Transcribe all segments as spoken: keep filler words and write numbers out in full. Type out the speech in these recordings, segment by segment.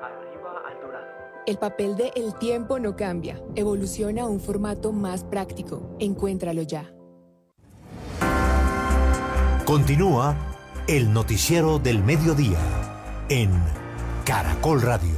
Arriba al Dorado. El papel de El Tiempo no cambia. Evoluciona a un formato más práctico. Encuéntralo ya. Continúa el noticiero del mediodía en Caracol Radio.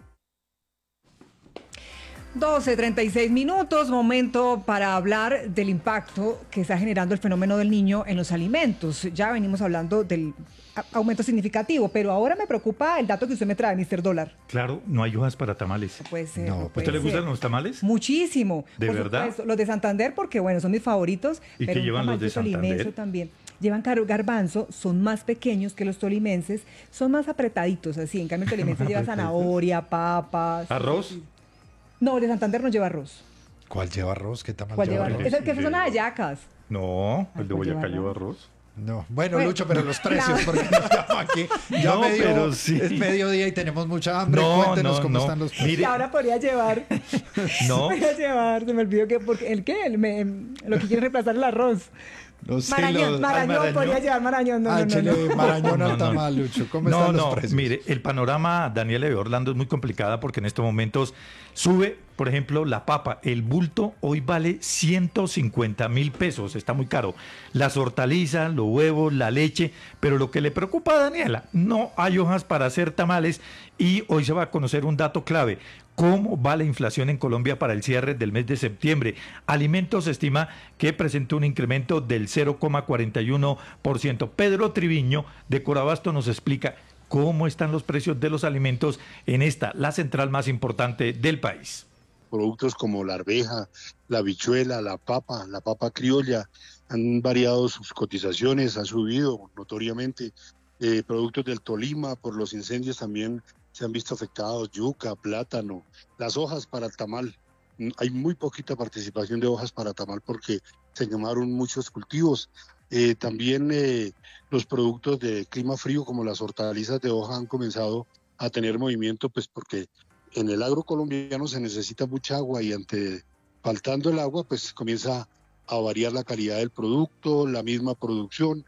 doce treinta y seis minutos, momento para hablar del impacto que está generando el fenómeno del niño en los alimentos. Ya venimos hablando del aumento significativo, pero ahora me preocupa el dato que usted me trae, mister Dólar. Claro, no hay hojas para tamales. No puede ser. No, no ¿a puede usted le gustan ser. los tamales? Muchísimo. ¿De por verdad? Supuesto. Los de Santander, porque bueno, son mis favoritos. ¿Y pero qué llevan los de tolimense Santander? También. Llevan garbanzo, son más pequeños que los tolimenses, son más apretaditos, así. En cambio, el tolimense lleva zanahoria, papas. ¿Arroz? No, el de Santander no lleva arroz. ¿Cuál lleva arroz? ¿Qué tamal ¿Cuál lleva lleva arroz? arroz? Es el que son hallacas. No, el de ¿cuál Boyacá lleva lleva arroz. No, bueno, Bueno, Lucho, pero los precios, claro. porque nos llama aquí. Ya No, medio, pero sí. es mediodía y tenemos mucha hambre. No, Cuéntenos no, cómo no. están los precios. Mire. Y ahora podría llevar. No. Podría llevar, se me olvidó que, porque, ¿el qué? El, me- lo que quiere reemplazar el arroz. No sé, Marañón, los- marañón, Marañón. podría llevar marañón. No, Ah, no, no, échele no. marañón No, al no. tamal, Lucho. ¿Cómo No, están no, los precios? mire, el panorama, Daniela de Orlando, es muy complicada porque en estos momentos sube, por ejemplo, la papa. El bulto hoy vale ciento cincuenta mil pesos, está muy caro. Las hortalizas, los huevos, la leche, pero lo que le preocupa a Daniela, no hay hojas para hacer tamales y hoy se va a conocer un dato clave. ¿Cómo va la inflación en Colombia para el cierre del mes de septiembre? Alimentos estima que presentó un incremento del cero coma cuarenta y uno por ciento. Pedro Triviño, de Corabasto, nos explica cómo están los precios de los alimentos en esta, la central más importante del país. Productos como la arveja, la habichuela, la papa, la papa criolla, han variado sus cotizaciones, han subido notoriamente. Eh, productos del Tolima, por los incendios también se han visto afectados, yuca, plátano, las hojas para tamal. Hay muy poquita participación de hojas para tamal porque se quemaron muchos cultivos. Eh, también eh, los productos de clima frío como las hortalizas de hoja han comenzado a tener movimiento, pues porque en el agro colombiano se necesita mucha agua y ante faltando el agua, pues comienza a variar la calidad del producto, la misma producción.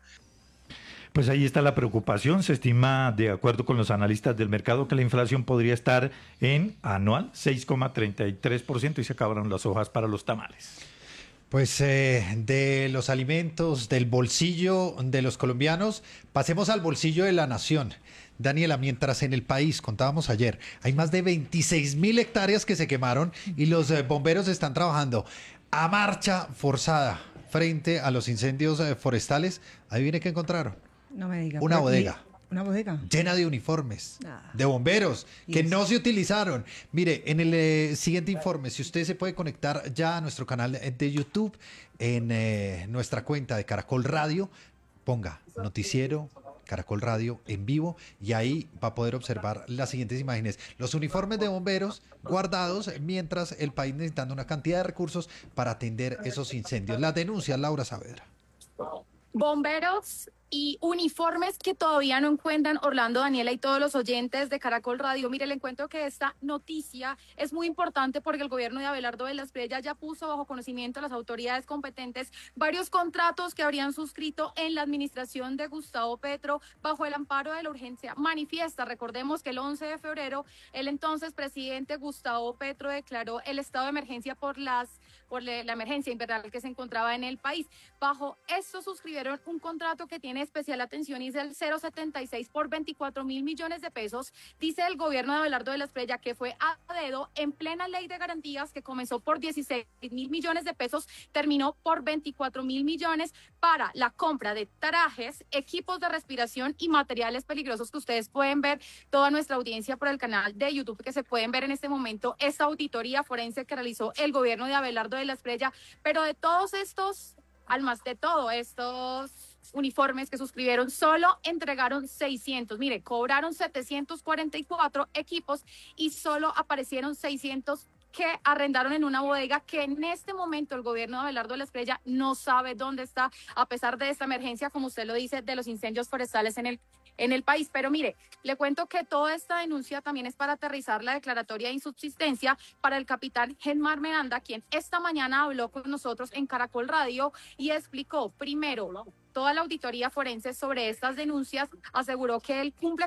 Pues ahí está la preocupación. Se estima, de acuerdo con los analistas del mercado, que la inflación podría estar en anual seis coma treinta y tres por ciento y se acabaron las hojas para los tamales. Pues eh, de los alimentos, del bolsillo de los colombianos, pasemos al bolsillo de la nación. Daniela, mientras en el país, contábamos ayer, hay más de veintiséis mil hectáreas que se quemaron y los eh, bomberos están trabajando a marcha forzada frente a los incendios eh, forestales. Adivine qué encontraron. No me diga. Una pero- bodega. Una bodega. Llena de uniformes, Ah. de bomberos, ¿Y que eso? no se utilizaron. Mire, en el eh, siguiente informe, si usted se puede conectar ya a nuestro canal de YouTube, en eh, nuestra cuenta de Caracol Radio, ponga Noticiero Caracol Radio en vivo y ahí va a poder observar las siguientes imágenes. Los uniformes de bomberos guardados mientras el país necesitando una cantidad de recursos para atender esos incendios. Las denuncias, Laura Saavedra. Bomberos y uniformes que todavía no encuentran, Orlando, Daniela y todos los oyentes de Caracol Radio. Mire, le encuentro que esta noticia es muy importante porque el gobierno de Abelardo de la Espriella ya puso bajo conocimiento a las autoridades competentes varios contratos que habrían suscrito en la administración de Gustavo Petro bajo el amparo de la urgencia manifiesta. Recordemos que el once de febrero el entonces presidente Gustavo Petro declaró el estado de emergencia por las por la emergencia invernal que se encontraba en el país. Bajo esto suscribieron un contrato que tiene especial atención y es el cero setenta y seis por veinticuatro mil millones de pesos. Dice el gobierno de Abelardo de la Espriella que fue a dedo en plena ley de garantías que comenzó por dieciséis mil millones de pesos, terminó por veinticuatro mil millones para la compra de trajes, equipos de respiración y materiales peligrosos que ustedes pueden ver, toda nuestra audiencia por el canal de YouTube que se pueden ver en este momento, esta auditoría forense que realizó el gobierno de Abelardo de la Espriella, pero de todos estos, almas de todos estos uniformes que suscribieron, solo entregaron seiscientos. Mire, cobraron setecientos cuarenta y cuatro equipos y solo aparecieron seiscientos que arrendaron en una bodega que en este momento el gobierno de Abelardo de la Espriella no sabe dónde está, a pesar de esta emergencia, como usted lo dice, de los incendios forestales en el en el país. Pero mire, le cuento que toda esta denuncia también es para aterrizar la declaratoria de insubsistencia para el capitán Genmar Miranda, quien esta mañana habló con nosotros en Caracol Radio y explicó primero toda la auditoría forense sobre estas denuncias, aseguró que él cumple